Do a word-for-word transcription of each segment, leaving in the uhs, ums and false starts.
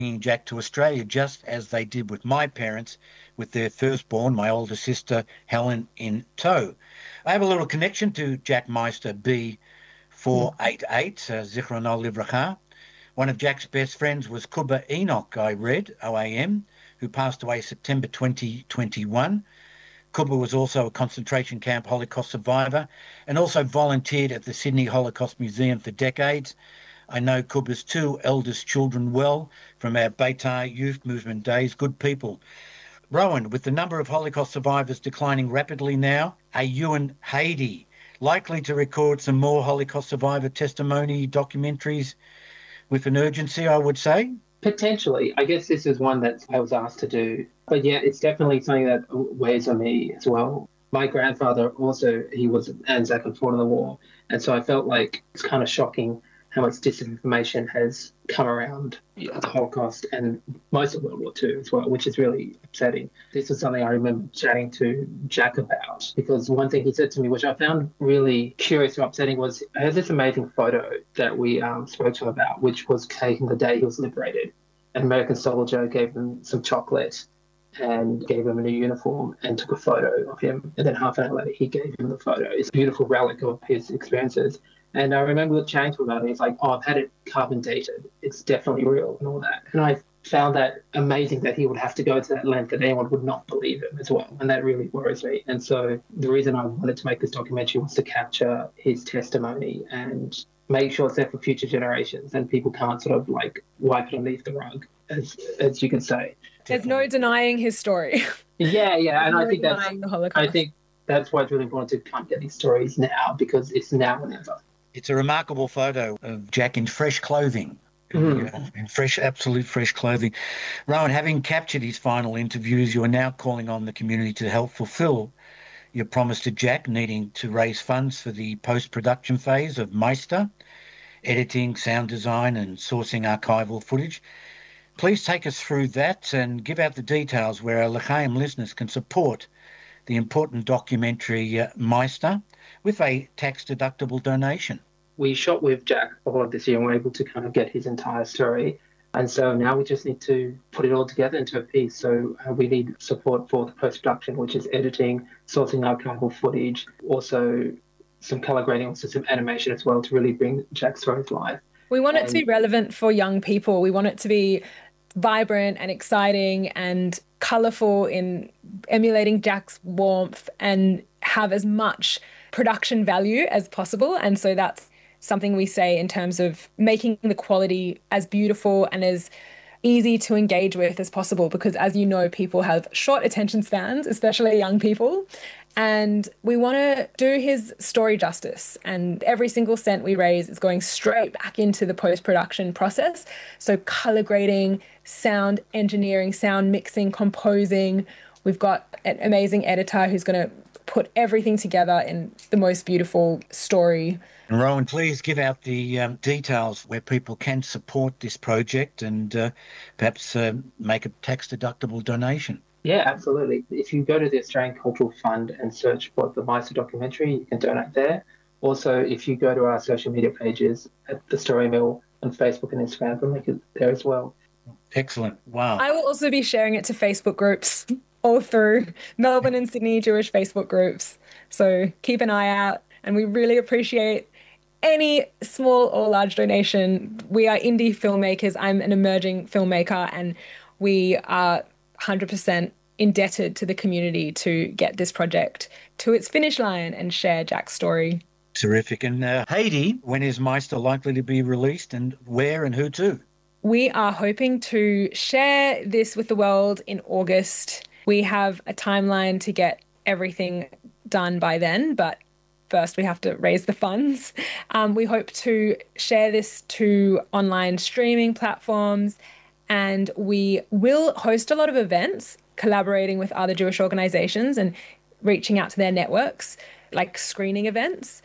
bringing Jack to Australia, just as they did with my parents, with their firstborn, my older sister, Helen, in tow. I have a little connection to Jack Meister, B four eighty-eight, uh, Zichrono Livracha. One of Jack's best friends was Kuba Enoch, I read, O A M, who passed away September twenty twenty-one. Kuba was also a concentration camp Holocaust survivor and also volunteered at the Sydney Holocaust Museum for decades. I know Kuba's two eldest children well from our Beitar youth movement days. Good people. Rowan, with the number of Holocaust survivors declining rapidly now, are you and Heidi likely to record some more Holocaust survivor testimony documentaries with an urgency, I would say? Potentially. I guess this is one that I was asked to do. But yeah, it's definitely something that weighs on me as well. My grandfather also, he was an Anzac and fought in the war. And so I felt like it's kind of shocking how much disinformation has come around the Holocaust and most of World War Two as well, which is really upsetting. This is something I remember chatting to Jack about, because one thing he said to me, which I found really curious and upsetting, was I had this amazing photo that we um, spoke to him about, which was taken the day he was liberated. An American soldier gave him some chocolate and gave him a new uniform and took a photo of him. And then half an hour later, he gave him the photo. It's a beautiful relic of his experiences. And I remember chatting to him about it. He's like, oh, I've had it carbon dated. It's definitely real and all that. And I found that amazing that he would have to go to that length that anyone would not believe him as well. And that really worries me. And so the reason I wanted to make this documentary was to capture his testimony and make sure it's there for future generations and people can't sort of like wipe it underneath the rug, as as you can say. There's no denying his story. Yeah, yeah. And no I think that's, the Holocaust. I think that's why it's really important to come get these stories now, because it's now or never. It's a remarkable photo of Jack in fresh clothing, Mm. you know, in fresh, absolute fresh clothing. Rowan, having captured his final interviews, you are now calling on the community to help fulfil your promise to Jack, needing to raise funds for the post-production phase of Meister, editing, sound design and sourcing archival footage. Please take us through that and give out the details where our L'chaim listeners can support the important documentary uh, Meister with a tax-deductible donation. We shot with Jack all of this year and we're able to kind of get his entire story. And so now we just need to put it all together into a piece. So uh, we need support for the post-production, which is editing, sourcing archival footage, also some colour grading, also some animation as well to really bring Jack's story to life. We want and, it to be relevant for young people. We want it to be vibrant and exciting and colourful in emulating Jack's warmth and have as much production value as possible. And so that's something we say in terms of making the quality as beautiful and as easy to engage with as possible, because as you know, people have short attention spans, especially young people. And we want to do his story justice, and every single cent we raise is going straight back into the post-production process. So color grading, sound engineering, sound mixing, composing. We've got an amazing editor who's going to put everything together in the most beautiful story. And Rowan, please give out the um, details where people can support this project and uh, perhaps uh, make a tax-deductible donation. Yeah, absolutely. If you go to the Australian Cultural Fund and search for the Meister documentary, you can donate there. Also, if you go to our social media pages at The Story Mill on Facebook and Instagram, we'll link it there as well. Excellent. Wow. I will also be sharing it to Facebook groups all through Melbourne and Sydney Jewish Facebook groups. So keep an eye out, and we really appreciate any small or large donation. We are indie filmmakers. I'm an emerging filmmaker, and we are one hundred percent indebted to the community to get this project to its finish line and share Jack's story. Terrific. And uh, Heidi, when is Meister likely to be released, and where and who to? We are hoping to share this with the world in August. We have a timeline to get everything done by then, but first we have to raise the funds. Um, we hope to share this to online streaming platforms, and we will host a lot of events collaborating with other Jewish organizations and reaching out to their networks, like screening events.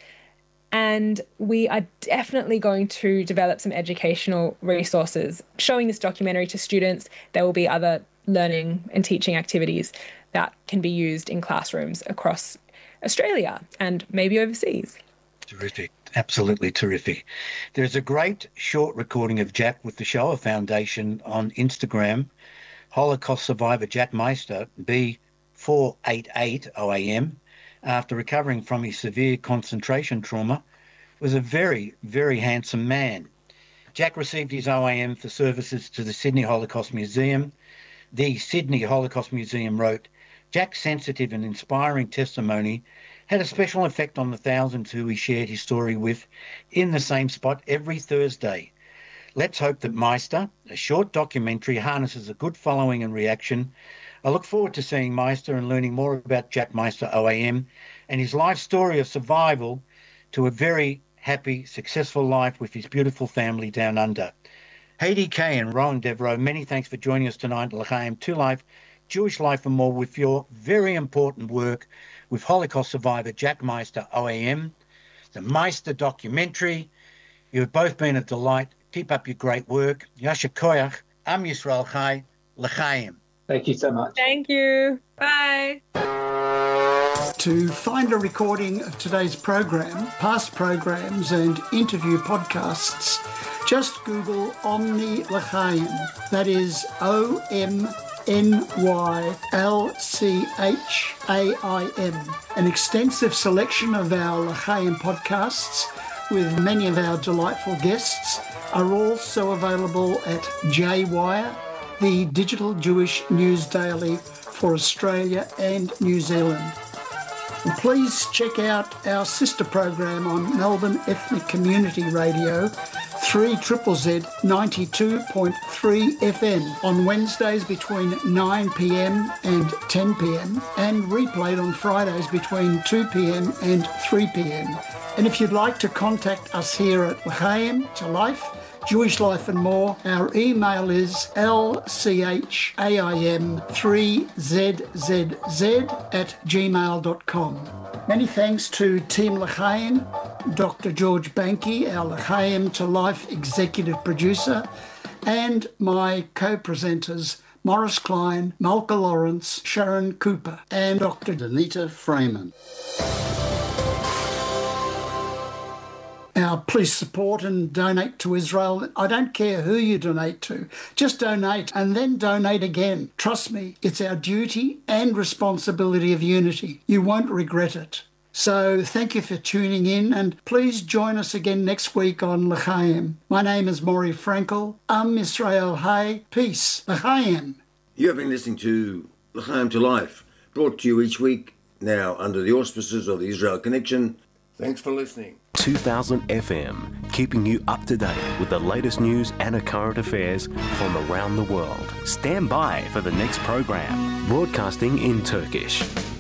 And we are definitely going to develop some educational resources showing this documentary to students. There will be other learning and teaching activities that can be used in classrooms across Australia and maybe overseas. Terrific. absolutely terrific. There's a great short recording of Jack with the Shoah Foundation on Instagram. Holocaust survivor Jack Meister, B four eight eight O A M, after recovering from his severe concentration trauma, was a very, very handsome man. Jack received his O A M for services to the Sydney Holocaust Museum. The Sydney Holocaust Museum wrote, Jack's sensitive and inspiring testimony had a special effect on the thousands who he shared his story with in the same spot every Thursday. Let's hope that Meister, a short documentary, harnesses a good following and reaction. I look forward to seeing Meister and learning more about Jack Meister O A M and his life story of survival to a very happy, successful life with his beautiful family down under. Heidi Kay and Rowan Devereaux, many thanks for joining us tonight at L'chaim to Life, Jewish Life and More, with your very important work with Holocaust survivor Jack Meister O A M, the Meister documentary. You've both been a delight. Keep up your great work. Yasher Koyach, Am Yisrael Chai, L'chaim. Thank you so much. Thank you. Bye. To find a recording of today's program, past programs and interview podcasts, just Google Omni L'chaim. That is O M N Y L C H A I M. An extensive selection of our L'chaim podcasts with many of our delightful guests are also available at J-Wire, the digital Jewish news daily for Australia and New Zealand. And please check out our sister program on Melbourne Ethnic Community Radio, three Z Z Z ninety-two point three F M on Wednesdays between nine p m and ten p m and replayed on Fridays between two p m and three p m. And if you'd like to contact us here at L'chaim to Life, Jewish Life and More, our email is L C H A I M three Z Z Z at gmail dot com. Many thanks to Team L'chaim, Doctor George Banky, our L'chaim to Life executive producer, and my co-presenters, Morris Klein, Malka Lawrence, Sharon Cooper, and Doctor Danita Freeman. Now, please support and donate to Israel. I don't care who you donate to. Just donate and then donate again. Trust me, it's our duty and responsibility of unity. You won't regret it. So thank you for tuning in, and please join us again next week on L'chaim. My name is Maury Frankel. Am Yisrael Hai. Peace. L'chaim. You have been listening to L'chaim to Life, brought to you each week, now under the auspices of the Israel Connection. Thanks for listening. two thousand F M, keeping you up to date with the latest news and current affairs from around the world. Stand by for the next program, broadcasting in Turkish.